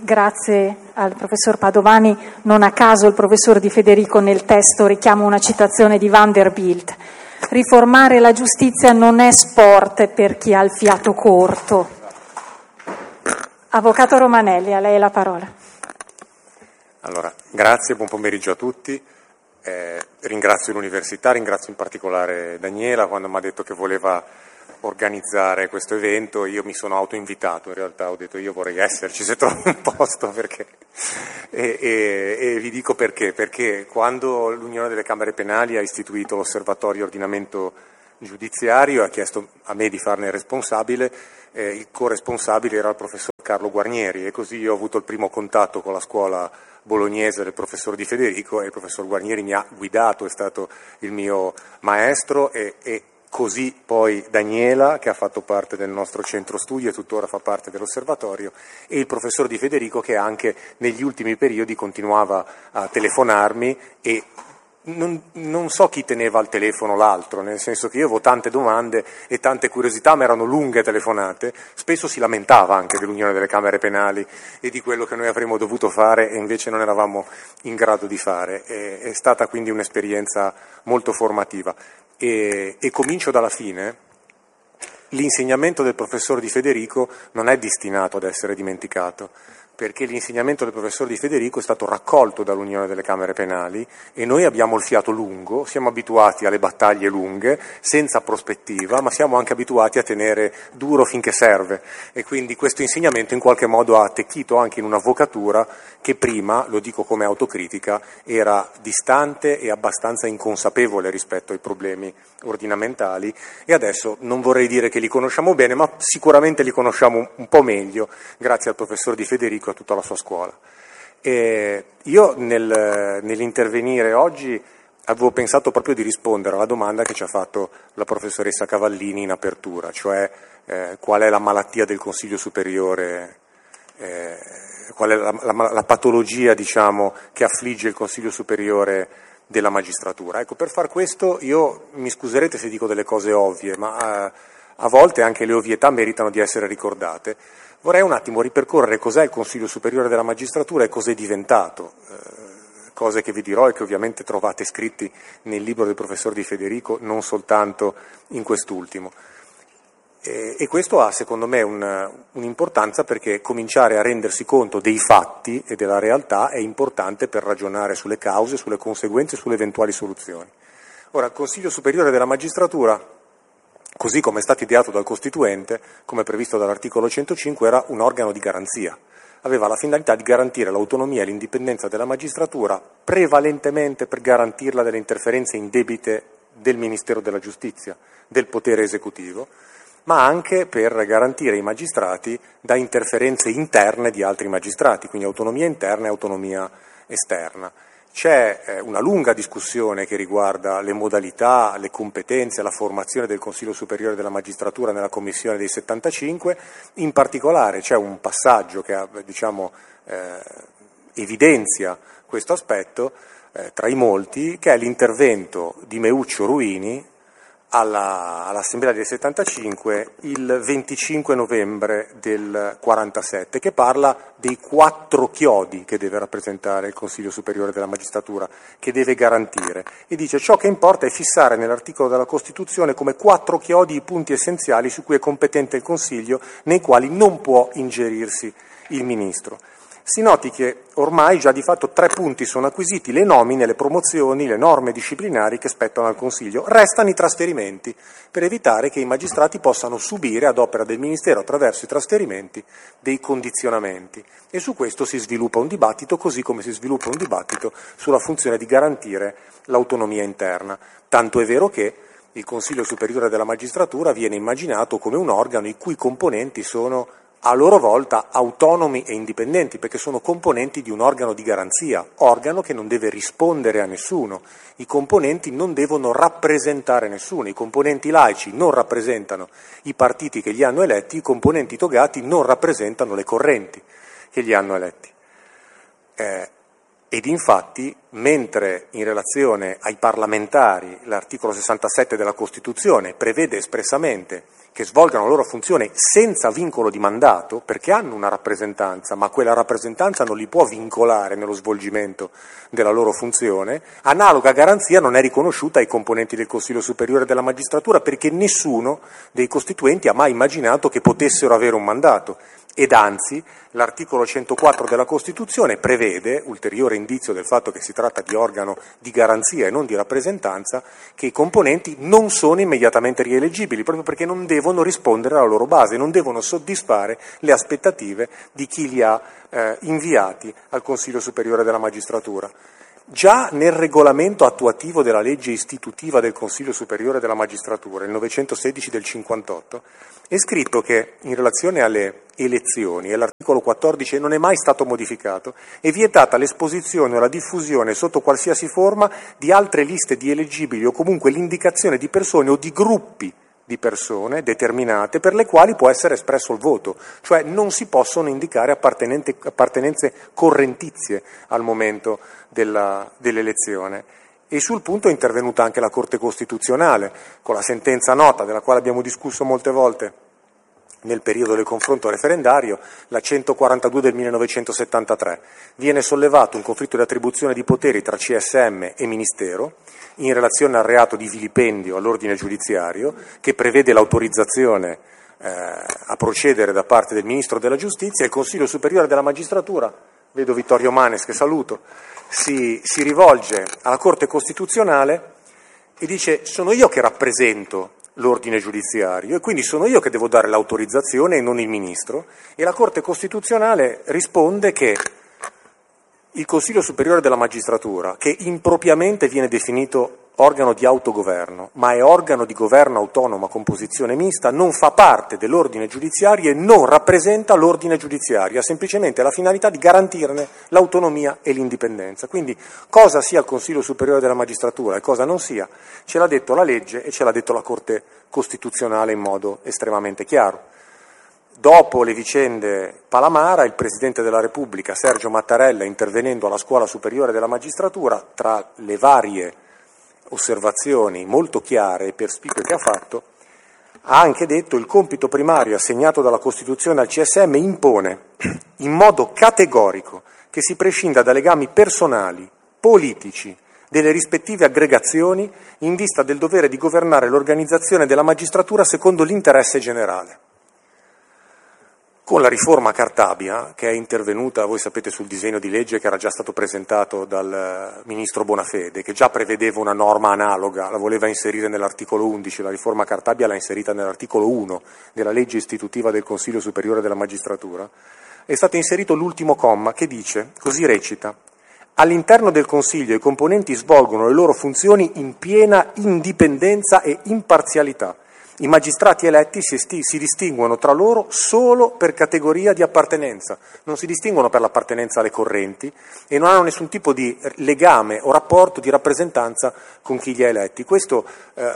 Grazie al professor Padovani. Non a caso il professor Di Federico nel testo richiama una citazione di Vanderbilt. Riformare la giustizia non è sport per chi ha il fiato corto. Avvocato Romanelli, a lei la parola. Allora, grazie, buon pomeriggio a tutti. Ringrazio l'Università, ringrazio in particolare Daniela quando mi ha detto che voleva organizzare questo evento. Io mi sono autoinvitato, in realtà ho detto io vorrei esserci se trovo un posto, perché e vi dico perché quando l'Unione delle Camere Penali ha istituito l'Osservatorio Ordinamento Giudiziario e ha chiesto a me di farne responsabile, il corresponsabile era il professor Carlo Guarnieri, e così io ho avuto il primo contatto con la scuola bolognese del professor Di Federico, e il professor Guarnieri mi ha guidato, è stato il mio maestro, e così poi Daniela, che ha fatto parte del nostro centro studi e tuttora fa parte dell'osservatorio, e il professor Di Federico, che anche negli ultimi periodi continuava a telefonarmi, e non so chi teneva al telefono l'altro, nel senso che io avevo tante domande e tante curiosità, ma erano lunghe telefonate. Spesso si lamentava anche dell'Unione delle Camere Penali e di quello che noi avremmo dovuto fare e invece non eravamo in grado di fare. È stata quindi un'esperienza molto formativa. E comincio dalla fine. L'insegnamento del professor Di Federico non è destinato ad essere dimenticato, perché l'insegnamento del professor Di Federico è stato raccolto dall'Unione delle Camere Penali e noi abbiamo il fiato lungo, siamo abituati alle battaglie lunghe, senza prospettiva, ma siamo anche abituati a tenere duro finché serve, e quindi questo insegnamento in qualche modo ha attecchito anche in un'avvocatura che prima, lo dico come autocritica, era distante e abbastanza inconsapevole rispetto ai problemi ordinamentali, e adesso non vorrei dire che li conosciamo bene, ma sicuramente li conosciamo un po' meglio grazie al professor Di Federico e a tutta la sua scuola. Io nell'intervenire oggi avevo pensato proprio di rispondere alla domanda che ci ha fatto la professoressa Cavallini in apertura, cioè qual è la malattia del Consiglio Superiore, qual è la patologia, diciamo, che affligge il Consiglio Superiore della magistratura. Ecco, per far questo io mi scuserete se dico delle cose ovvie, ma a volte anche le ovvietà meritano di essere ricordate. Vorrei un attimo ripercorrere cos'è il Consiglio Superiore della Magistratura e cos'è diventato, cose che vi dirò e che ovviamente trovate scritti nel libro del professor Di Federico, non soltanto in quest'ultimo. E questo ha, secondo me, un'importanza, perché cominciare a rendersi conto dei fatti e della realtà è importante per ragionare sulle cause, sulle conseguenze e sulle eventuali soluzioni. Ora, il Consiglio Superiore della Magistratura, così come è stato ideato dal Costituente, come previsto dall'articolo 105, era un organo di garanzia. Aveva la finalità di garantire l'autonomia e l'indipendenza della magistratura, prevalentemente per garantirla dalle interferenze indebite del Ministero della Giustizia, del potere esecutivo, ma anche per garantire i magistrati da interferenze interne di altri magistrati, quindi autonomia interna e autonomia esterna. C'è una lunga discussione che riguarda le modalità, le competenze, la formazione del Consiglio Superiore della Magistratura nella Commissione dei 75, in particolare c'è un passaggio che evidenzia questo aspetto tra i molti, che è l'intervento di Meuccio Ruini all'Assemblea del 75 il 25 novembre del 47, che parla dei 4 chiodi che deve rappresentare il Consiglio Superiore della Magistratura, che deve garantire, e dice: ciò che importa è fissare nell'articolo della Costituzione come 4 chiodi i punti essenziali su cui è competente il Consiglio, nei quali non può ingerirsi il Ministro. Si noti che ormai già di fatto 3 punti sono acquisiti: le nomine, le promozioni, le norme disciplinari che spettano al Consiglio. Restano i trasferimenti, per evitare che i magistrati possano subire, ad opera del Ministero, attraverso i trasferimenti, dei condizionamenti. E su questo si sviluppa un dibattito, così come si sviluppa un dibattito sulla funzione di garantire l'autonomia interna. Tanto è vero che il Consiglio Superiore della Magistratura viene immaginato come un organo i cui componenti sono a loro volta autonomi e indipendenti, perché sono componenti di un organo di garanzia, organo che non deve rispondere a nessuno. I componenti non devono rappresentare nessuno, i componenti laici non rappresentano i partiti che li hanno eletti, i componenti togati non rappresentano le correnti che li hanno eletti. Ed infatti, mentre in relazione ai parlamentari l'articolo 67 della Costituzione prevede espressamente che svolgano la loro funzione senza vincolo di mandato, perché hanno una rappresentanza, ma quella rappresentanza non li può vincolare nello svolgimento della loro funzione, analoga garanzia non è riconosciuta ai componenti del Consiglio Superiore della Magistratura, perché nessuno dei costituenti ha mai immaginato che potessero avere un mandato. Ed anzi, l'articolo 104 della Costituzione prevede, ulteriore indizio del fatto che si tratta di organo di garanzia e non di rappresentanza, che i componenti non sono immediatamente rieleggibili, proprio perché non devono rispondere alla loro base, non devono soddisfare le aspettative di chi li ha inviati al Consiglio Superiore della Magistratura. Già nel regolamento attuativo della legge istitutiva del Consiglio Superiore della Magistratura, il 916 del 58, è scritto che in relazione alle elezioni, e l'articolo 14 non è mai stato modificato, è vietata l'esposizione o la diffusione sotto qualsiasi forma di altre liste di eleggibili o comunque l'indicazione di persone o di gruppi di persone determinate per le quali può essere espresso il voto, cioè non si possono indicare appartenenze correntizie al momento dell'elezione. E sul punto è intervenuta anche la Corte Costituzionale, con la sentenza nota, della quale abbiamo discusso molte volte nel periodo del confronto referendario, la 142 del 1973. Viene sollevato un conflitto di attribuzione di poteri tra CSM e Ministero in relazione al reato di vilipendio all'ordine giudiziario, che prevede l'autorizzazione a procedere da parte del Ministro della Giustizia. Il Consiglio Superiore della Magistratura, vedo Vittorio Manes che saluto, si rivolge alla Corte Costituzionale e dice: sono io che rappresento l'ordine giudiziario e quindi sono io che devo dare l'autorizzazione e non il Ministro, e la Corte Costituzionale risponde che il Consiglio Superiore della Magistratura, che impropriamente viene definito organo di autogoverno, ma è organo di governo autonomo a composizione mista, non fa parte dell'ordine giudiziario e non rappresenta l'ordine giudiziario, ha semplicemente la finalità di garantirne l'autonomia e l'indipendenza. Quindi cosa sia il Consiglio Superiore della Magistratura e cosa non sia, ce l'ha detto la legge e ce l'ha detto la Corte Costituzionale in modo estremamente chiaro. Dopo le vicende Palamara, il Presidente della Repubblica, Sergio Mattarella, intervenendo alla Scuola Superiore della Magistratura, tra le varie osservazioni molto chiare e perspicue che ha fatto, ha anche detto: il compito primario assegnato dalla Costituzione al CSM impone in modo categorico che si prescinda da legami personali, politici, delle rispettive aggregazioni in vista del dovere di governare l'organizzazione della magistratura secondo l'interesse generale. Con la riforma Cartabia, che è intervenuta, voi sapete, sul disegno di legge che era già stato presentato dal Ministro Bonafede, che già prevedeva una norma analoga, la voleva inserire nell'articolo 11, la riforma Cartabia l'ha inserita nell'articolo 1 della legge istitutiva del Consiglio Superiore della Magistratura, è stato inserito l'ultimo comma che dice, così recita: all'interno del Consiglio i componenti svolgono le loro funzioni in piena indipendenza e imparzialità. I magistrati eletti si distinguono tra loro solo per categoria di appartenenza, non si distinguono per l'appartenenza alle correnti e non hanno nessun tipo di legame o rapporto di rappresentanza con chi li ha eletti. Questo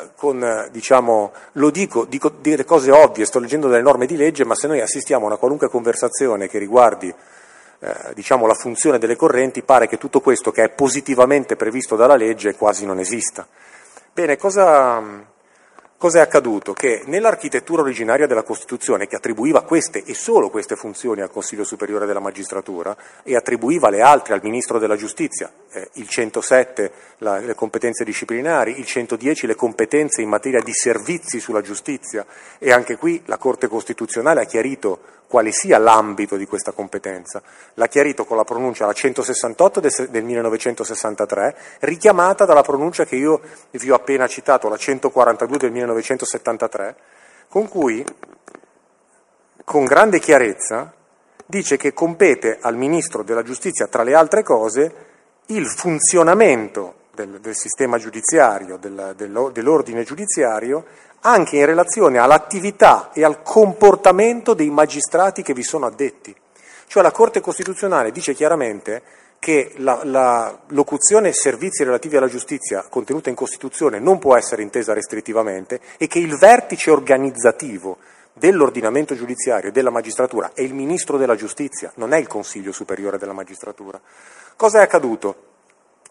lo dico dire cose ovvie, sto leggendo delle norme di legge, ma se noi assistiamo a una qualunque conversazione che riguardi la funzione delle correnti, pare che tutto questo che è positivamente previsto dalla legge quasi non esista. Bene, Cosa è accaduto? Che nell'architettura originaria della Costituzione, che attribuiva queste e solo queste funzioni al Consiglio Superiore della Magistratura e attribuiva le altre al Ministro della Giustizia, il 107 le competenze disciplinari, il 110 le competenze in materia di servizi sulla giustizia, e anche qui la Corte Costituzionale ha chiarito quale sia l'ambito di questa competenza. L'ha chiarito con la pronuncia la 168 del 1963, richiamata dalla pronuncia che io vi ho appena citato, la 142 del 1973, con cui, con grande chiarezza, dice che compete al Ministro della Giustizia, tra le altre cose, il funzionamento del sistema giudiziario, dell'ordine giudiziario, anche in relazione all'attività e al comportamento dei magistrati che vi sono addetti. Cioè la Corte Costituzionale dice chiaramente che la locuzione servizi relativi alla giustizia contenuta in Costituzione non può essere intesa restrittivamente e che il vertice organizzativo dell'ordinamento giudiziario e della magistratura è il Ministro della Giustizia, non è il Consiglio Superiore della Magistratura. Cosa è accaduto?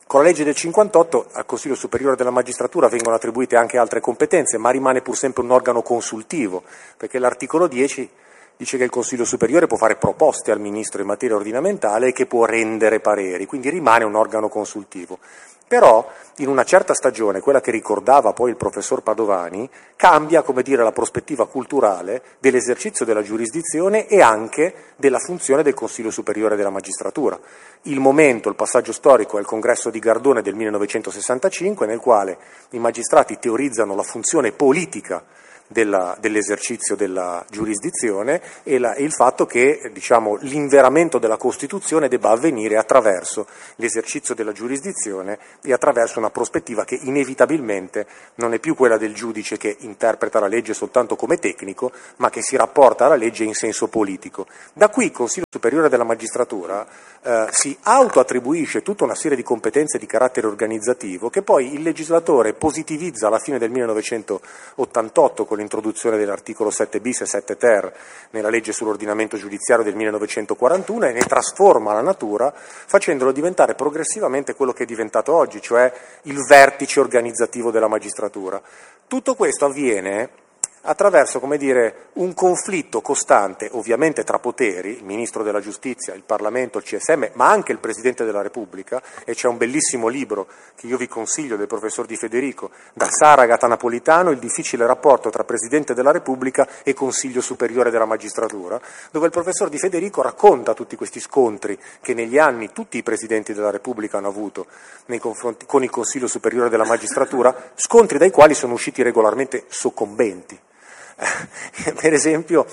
Con la legge del 58 al Consiglio Superiore della Magistratura vengono attribuite anche altre competenze, ma rimane pur sempre un organo consultivo, perché l'articolo 10 dice che il Consiglio Superiore può fare proposte al Ministro in materia ordinamentale e che può rendere pareri, quindi rimane un organo consultivo. Però in una certa stagione, quella che ricordava poi il professor Padovani, cambia, come dire, la prospettiva culturale dell'esercizio della giurisdizione e anche della funzione del Consiglio Superiore della Magistratura. Il momento, il passaggio storico è il congresso di Gardone del 1965, nel quale i magistrati teorizzano la funzione politica dell'esercizio della giurisdizione e il fatto che, diciamo, l'inveramento della Costituzione debba avvenire attraverso l'esercizio della giurisdizione e attraverso una prospettiva che inevitabilmente non è più quella del giudice che interpreta la legge soltanto come tecnico, ma che si rapporta alla legge in senso politico. Da qui il Consiglio Superiore della Magistratura si autoattribuisce tutta una serie di competenze di carattere organizzativo che poi il legislatore positivizza alla fine del 1988 con l'introduzione dell'articolo 7 bis e 7 ter nella legge sull'ordinamento giudiziario del 1941 e ne trasforma la natura facendolo diventare progressivamente quello che è diventato oggi, cioè il vertice organizzativo della magistratura. Tutto questo avviene attraverso, come dire, un conflitto costante, ovviamente tra poteri, il Ministro della Giustizia, il Parlamento, il CSM, ma anche il Presidente della Repubblica, e c'è un bellissimo libro che io vi consiglio del professor Di Federico, da Saragat a Napolitano, il difficile rapporto tra Presidente della Repubblica e Consiglio Superiore della Magistratura, dove il professor Di Federico racconta tutti questi scontri che negli anni tutti i Presidenti della Repubblica hanno avuto nei confronti con il Consiglio Superiore della Magistratura, scontri dai quali sono usciti regolarmente soccombenti. Per esempio,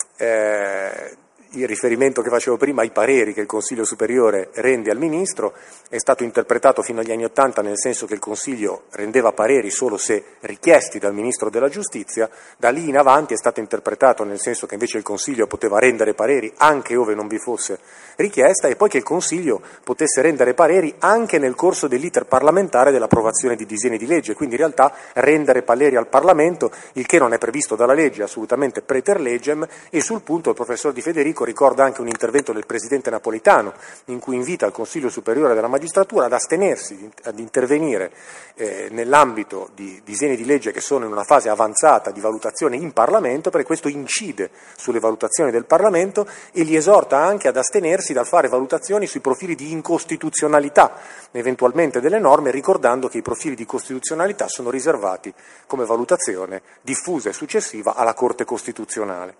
il riferimento che facevo prima ai pareri che il Consiglio Superiore rende al Ministro è stato interpretato fino agli anni '80 nel senso che il Consiglio rendeva pareri solo se richiesti dal Ministro della Giustizia, da lì in avanti è stato interpretato nel senso che invece il Consiglio poteva rendere pareri anche ove non vi fosse richiesta e poi che il Consiglio potesse rendere pareri anche nel corso dell'iter parlamentare dell'approvazione di disegni di legge, quindi in realtà rendere pareri al Parlamento, il che non è previsto dalla legge, assolutamente preter legem, e sul punto il professor Di Federico ricorda anche un intervento del Presidente Napolitano in cui invita il Consiglio Superiore della Magistratura ad astenersi, ad intervenire nell'ambito di disegni di legge che sono in una fase avanzata di valutazione in Parlamento, perché questo incide sulle valutazioni del Parlamento e li esorta anche ad astenersi dal fare valutazioni sui profili di incostituzionalità eventualmente delle norme, ricordando che i profili di costituzionalità sono riservati come valutazione diffusa e successiva alla Corte Costituzionale.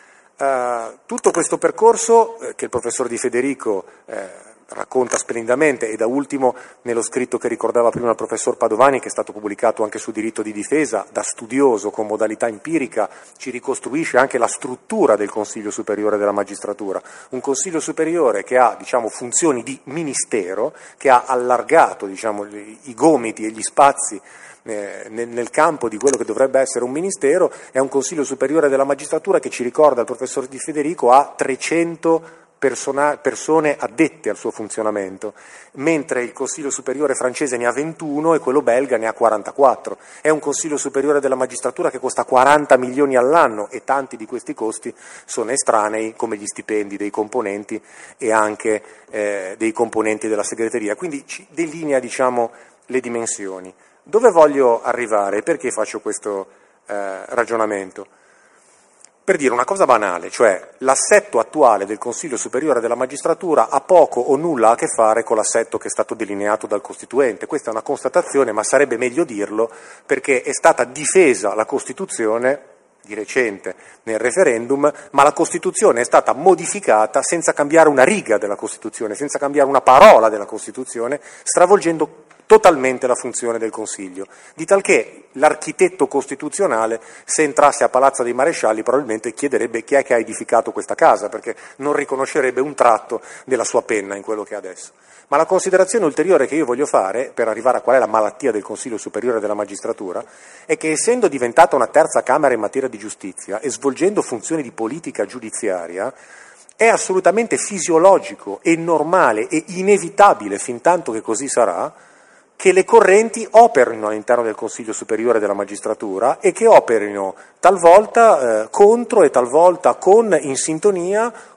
Tutto questo percorso che il professor Di Federico racconta splendidamente e da ultimo nello scritto che ricordava prima il professor Padovani, che è stato pubblicato anche su diritto di difesa, da studioso con modalità empirica ci ricostruisce anche la struttura del Consiglio Superiore della Magistratura, un Consiglio Superiore che ha, diciamo, funzioni di ministero, che ha allargato, diciamo, i gomiti e gli spazi nel campo di quello che dovrebbe essere un ministero. È un Consiglio Superiore della Magistratura che, ci ricorda il professor Di Federico, ha 300 persone addette al suo funzionamento, mentre il Consiglio Superiore francese ne ha 21 e quello belga ne ha 44. È un Consiglio Superiore della Magistratura che costa 40 milioni all'anno e tanti di questi costi sono estranei, come gli stipendi dei componenti e anche dei componenti della segreteria. Quindi ci delinea, diciamo, le dimensioni. Dove voglio arrivare? Perché faccio questo ragionamento? Per dire una cosa banale, cioè l'assetto attuale del Consiglio Superiore della Magistratura ha poco o nulla a che fare con l'assetto che è stato delineato dal Costituente. Questa è una constatazione, ma sarebbe meglio dirlo, perché è stata difesa la Costituzione di recente nel referendum, ma la Costituzione è stata modificata senza cambiare una riga della Costituzione, senza cambiare una parola della Costituzione, stravolgendo totalmente la funzione del Consiglio, di tal che l'architetto costituzionale, se entrasse a Palazzo dei Marescialli, probabilmente chiederebbe chi è che ha edificato questa casa, perché non riconoscerebbe un tratto della sua penna in quello che è adesso. Ma la considerazione ulteriore che io voglio fare, per arrivare a qual è la malattia del Consiglio Superiore della Magistratura, è che essendo diventata una terza Camera in materia di giustizia e svolgendo funzioni di politica giudiziaria, è assolutamente fisiologico e normale e inevitabile, fin tanto che così sarà, che le correnti operino all'interno del Consiglio Superiore della Magistratura e che operino talvolta contro e talvolta in sintonia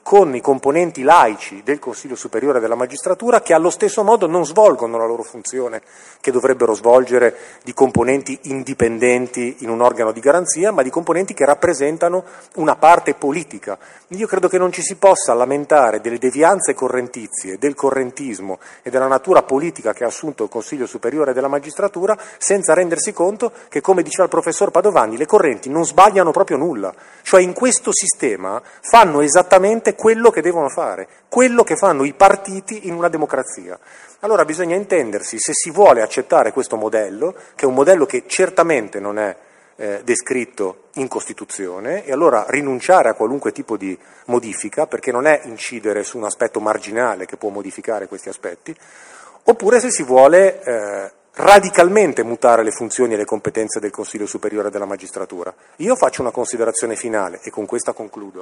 con i componenti laici del Consiglio Superiore della Magistratura, che allo stesso modo non svolgono la loro funzione che dovrebbero svolgere di componenti indipendenti in un organo di garanzia, ma di componenti che rappresentano una parte politica. Io credo che non ci si possa lamentare delle devianze correntizie, del correntismo e della natura politica che ha assunto il Consiglio Superiore della Magistratura senza rendersi conto che, come diceva il professor Padovani, le correnti non sbagliano proprio nulla. Cioè in questo sistema fanno esattamente quello che devono fare, quello che fanno i partiti in una democrazia. Allora bisogna intendersi se si vuole accettare questo modello, che è un modello che certamente non è descritto in Costituzione, e allora rinunciare a qualunque tipo di modifica, perché non è incidere su un aspetto marginale che può modificare questi aspetti, oppure se si vuole radicalmente mutare le funzioni e le competenze del Consiglio Superiore della Magistratura. Io faccio una considerazione finale e con questa concludo.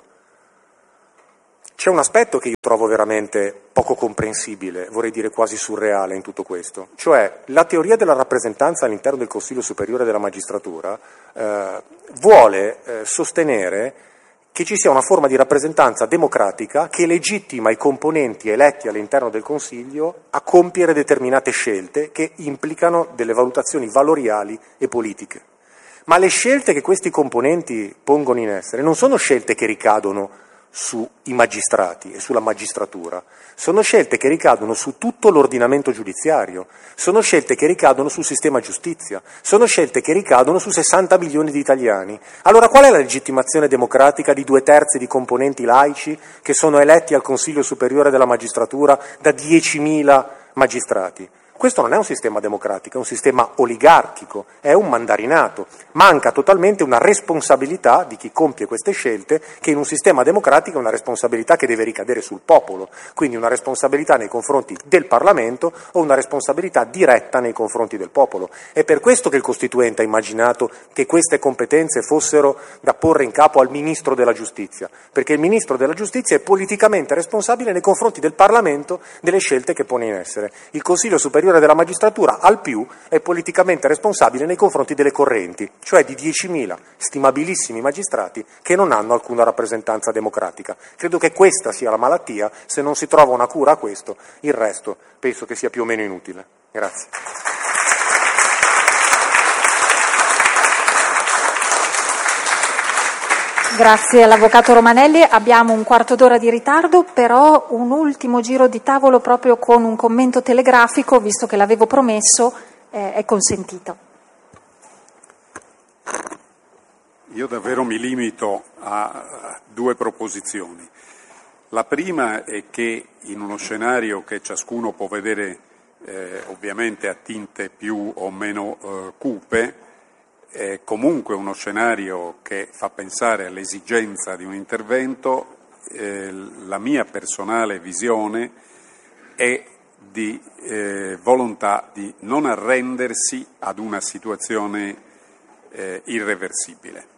C'è un aspetto che io trovo veramente poco comprensibile, vorrei dire quasi surreale in tutto questo, cioè la teoria della rappresentanza all'interno del Consiglio Superiore della Magistratura vuole sostenere che ci sia una forma di rappresentanza democratica che legittima i componenti eletti all'interno del Consiglio a compiere determinate scelte che implicano delle valutazioni valoriali e politiche. Ma le scelte che questi componenti pongono in essere non sono scelte che ricadono sui magistrati e sulla magistratura, sono scelte che ricadono su tutto l'ordinamento giudiziario, sono scelte che ricadono sul sistema giustizia, sono scelte che ricadono su 60 milioni di italiani. Allora qual è la legittimazione democratica di 2/3 di componenti laici che sono eletti al Consiglio Superiore della Magistratura da 10.000 magistrati? Questo non è un sistema democratico, è un sistema oligarchico, è un mandarinato. Manca totalmente una responsabilità di chi compie queste scelte, che in un sistema democratico è una responsabilità che deve ricadere sul popolo, quindi una responsabilità nei confronti del Parlamento o una responsabilità diretta nei confronti del popolo. È per questo che il Costituente ha immaginato che queste competenze fossero da porre in capo al Ministro della Giustizia, perché il Ministro della Giustizia è politicamente responsabile nei confronti del Parlamento delle scelte che pone in essere. Il Consiglio Superiore della Magistratura al più è politicamente responsabile nei confronti delle correnti, cioè di 10.000 stimabilissimi magistrati che non hanno alcuna rappresentanza democratica. Credo che questa sia la malattia, se non si trova una cura a questo, il resto penso che sia più o meno inutile. Grazie. Grazie all'Avvocato Romanelli, abbiamo un quarto d'ora di ritardo, però un ultimo giro di tavolo proprio con un commento telegrafico, visto che l'avevo promesso, è consentito. Io davvero mi limito a 2 proposizioni. La prima è che in uno scenario che ciascuno può vedere ovviamente a tinte più o meno cupe, è comunque uno scenario che fa pensare all'esigenza di un intervento. La mia personale visione è di volontà di non arrendersi ad una situazione irreversibile.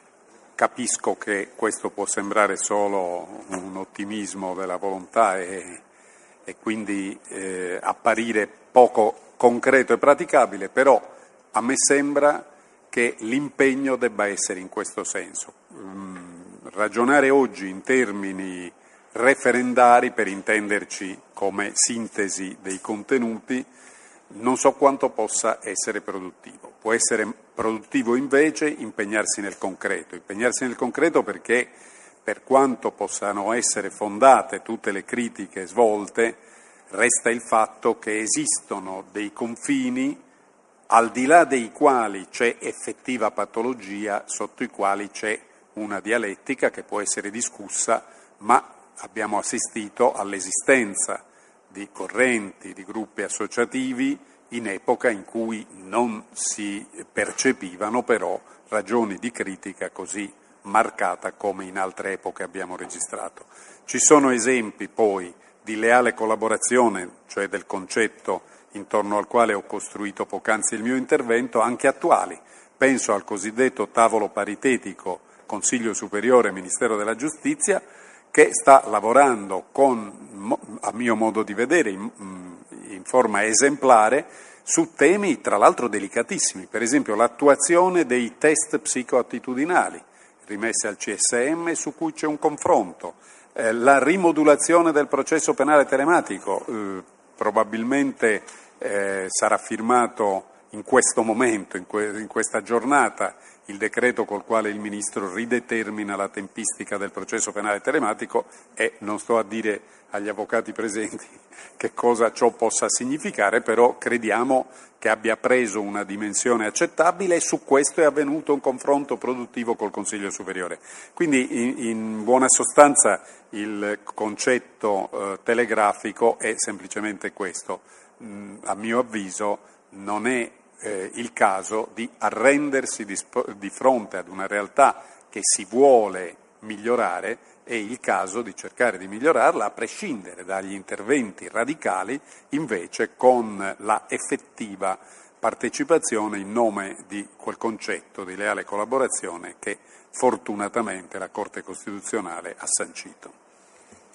Capisco che questo può sembrare solo un ottimismo della volontà e quindi apparire poco concreto e praticabile, però a me sembra che l'impegno debba essere in questo senso. Ragionare oggi in termini referendari, per intenderci come sintesi dei contenuti, non so quanto possa essere produttivo. Può essere produttivo invece impegnarsi nel concreto perché, per quanto possano essere fondate tutte le critiche svolte, resta il fatto che esistono dei confini al di là dei quali c'è effettiva patologia, sotto i quali c'è una dialettica che può essere discussa, ma abbiamo assistito all'esistenza di correnti, di gruppi associativi in epoca in cui non si percepivano però ragioni di critica così marcata come in altre epoche abbiamo registrato. Ci sono esempi poi di leale collaborazione, cioè del concetto intorno al quale ho costruito poc'anzi il mio intervento, anche attuali. Penso al cosiddetto tavolo paritetico Consiglio Superiore Ministero della Giustizia, che sta lavorando a mio modo di vedere, in forma esemplare, su temi tra l'altro delicatissimi, per esempio l'attuazione dei test psicoattitudinali rimessi al CSM, su cui c'è un confronto, La rimodulazione del processo penale telematico probabilmente sarà firmato in questo momento, in questa giornata, il decreto col quale il Ministro ridetermina la tempistica del processo penale telematico, e non sto a dire agli avvocati presenti che cosa ciò possa significare, però crediamo che abbia preso una dimensione accettabile, e su questo è avvenuto un confronto produttivo col Consiglio Superiore. Quindi in buona sostanza il concetto telegrafico è semplicemente questo. A mio avviso non è il caso di arrendersi di fronte ad una realtà che si vuole migliorare, è il caso di cercare di migliorarla a prescindere dagli interventi radicali, invece con la effettiva partecipazione in nome di quel concetto di leale collaborazione che fortunatamente la Corte Costituzionale ha sancito.